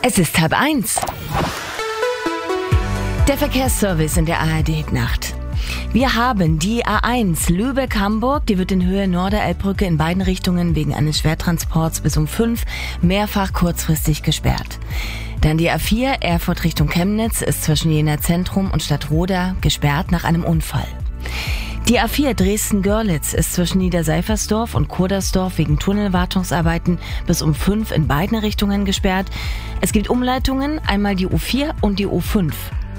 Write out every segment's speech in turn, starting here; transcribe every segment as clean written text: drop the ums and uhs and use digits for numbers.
Es ist 12:30. Der Verkehrsservice in der ARD-Nacht. Wir haben die A1 Lübeck-Hamburg, die wird in Höhe Norderelbbrücke in beiden Richtungen wegen eines Schwertransports bis um 5 mehrfach kurzfristig gesperrt. Dann die A4 Erfurt Richtung Chemnitz ist zwischen Jena Zentrum und Stadtroda gesperrt nach einem Unfall. Die A4 Dresden-Görlitz ist zwischen Niederseifersdorf und Kurdersdorf wegen Tunnelwartungsarbeiten bis um 5 in beiden Richtungen gesperrt. Es gibt Umleitungen, einmal die U4 und die U5.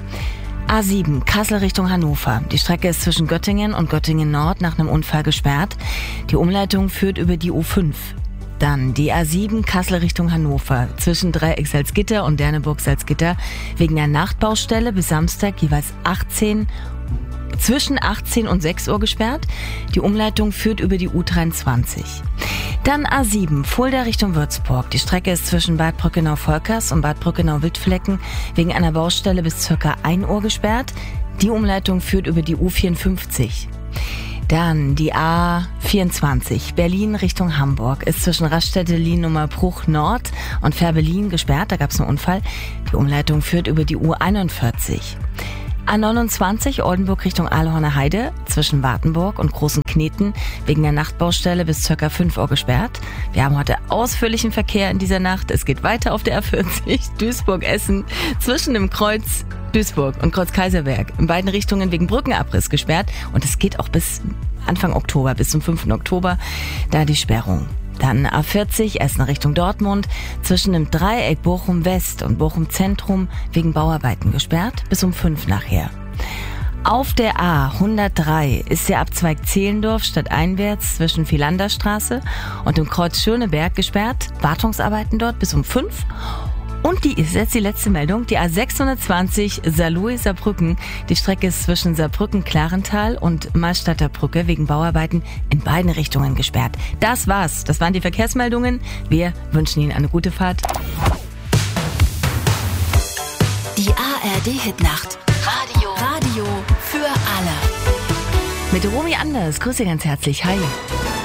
A7 Kassel Richtung Hannover. Die Strecke ist zwischen Göttingen und Göttingen Nord nach einem Unfall gesperrt. Die Umleitung führt über die U5. Dann die A7 Kassel Richtung Hannover zwischen Dreieck Salzgitter und Derneburg-Salzgitter wegen der Nachtbaustelle bis Samstag jeweils zwischen 18 und 6 Uhr gesperrt. Die Umleitung führt über die U23. Dann A7 Fulda Richtung Würzburg. Die Strecke ist zwischen Bad Brückenau-Volkers und Bad Brückenau-Wildflecken wegen einer Baustelle bis ca. 1 Uhr gesperrt. Die Umleitung führt über die U54. Dann die A24 Berlin Richtung Hamburg ist zwischen Raststätte-Liennummer-Bruch Nord und Fährberlin gesperrt. Da gab es einen Unfall. Die Umleitung führt über die U41. A29 Oldenburg Richtung Ahlhorner Heide zwischen Wartenburg und Großen Kneten wegen der Nachtbaustelle bis ca. 5 Uhr gesperrt. Wir haben heute ausführlichen Verkehr in dieser Nacht. Es geht weiter auf der A40 Duisburg-Essen zwischen dem Kreuz Duisburg und Kreuz Kaiserberg in beiden Richtungen wegen Brückenabriss gesperrt. Und es geht auch bis Anfang Oktober, bis zum 5. Oktober, da die Sperrung. Dann A40 Essen Richtung Dortmund zwischen dem Dreieck Bochum West und Bochum Zentrum wegen Bauarbeiten gesperrt bis um 5 nachher. Auf der A103 ist der Abzweig Zehlendorf stadteinwärts zwischen Philanderstraße und dem Kreuz Schöneberg gesperrt. Wartungsarbeiten dort bis um 5. Und die ist jetzt die letzte Meldung, die A620 Saarlouis-Saarbrücken. Die Strecke ist zwischen Saarbrücken-Klarental und Malstadter Brücke wegen Bauarbeiten in beiden Richtungen gesperrt. Das war's. Das waren die Verkehrsmeldungen. Wir wünschen Ihnen eine gute Fahrt. Die ARD-Hitnacht. Radio für alle. Mit Romy Anders. Grüße ganz herzlich. Hi.